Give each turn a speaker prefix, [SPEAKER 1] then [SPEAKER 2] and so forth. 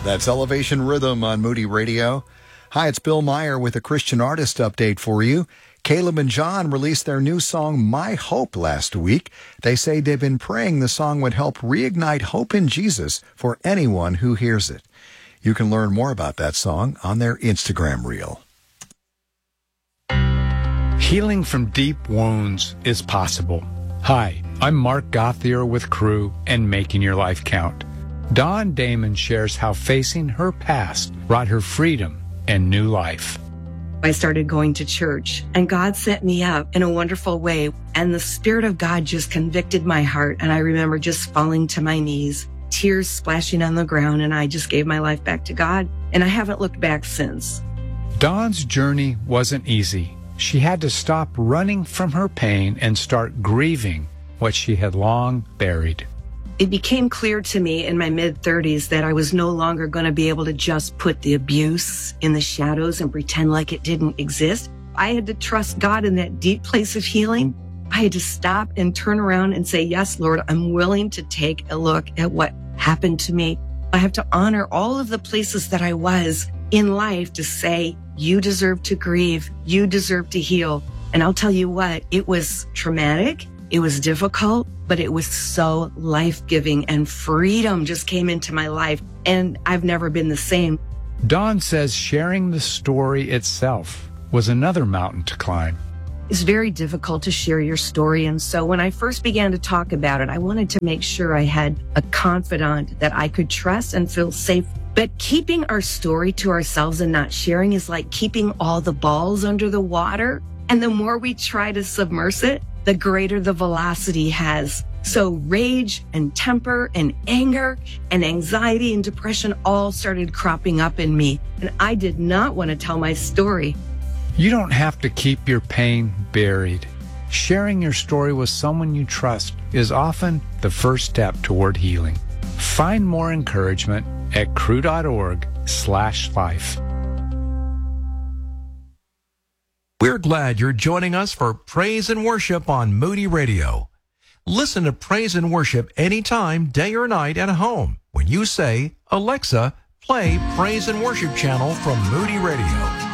[SPEAKER 1] That's Elevation Rhythm on Moody Radio. Hi, it's Bill Meyer with a Christian artist update for you. Caleb and John released their new song, My Hope, last week. They say they've been praying the song would help reignite hope in Jesus for anyone who hears it. You can learn more about that song on their Instagram reel.
[SPEAKER 2] Healing from deep wounds is possible. Hi, I'm Mark Gauthier with Crew and Making Your Life Count. Dawn Damon shares how facing her past brought her freedom and new life.
[SPEAKER 3] I started going to church, and God set me up in a wonderful way, and the Spirit of God just convicted my heart, and I remember just falling to my knees, tears splashing on the ground, and I just gave my life back to God, and I haven't looked back since.
[SPEAKER 2] Dawn's journey wasn't easy. She had to stop running from her pain and start grieving what she had long buried.
[SPEAKER 3] It became clear to me in my mid-30s that I was no longer going to be able to just put the abuse in the shadows and pretend like it didn't exist. I had to trust God in that deep place of healing. I had to stop and turn around and say, yes, Lord, I'm willing to take a look at what happened to me. I have to honor all of the places that I was in life to say, you deserve to grieve. You deserve to heal. And I'll tell you what, it was traumatic. It was difficult, but it was so life-giving, and freedom just came into my life, and I've never been the same.
[SPEAKER 2] Dawn says sharing the story itself was another mountain to climb.
[SPEAKER 3] It's very difficult to share your story, and so when I first began to talk about it, I wanted to make sure I had a confidant that I could trust and feel safe. But keeping our story to ourselves and not sharing is like keeping all the balls under the water, and the more we try to submerge it, the greater the velocity has. So rage and temper and anger and anxiety and depression all started cropping up in me. And I did not want to tell my story.
[SPEAKER 2] You don't have to keep your pain buried. Sharing your story with someone you trust is often the first step toward healing. Find more encouragement at crew.org/life.
[SPEAKER 4] We're glad you're joining us for Praise and Worship on Moody Radio. Listen to Praise and Worship anytime, day or night, at home when you say, Alexa, play Praise and Worship channel from Moody Radio.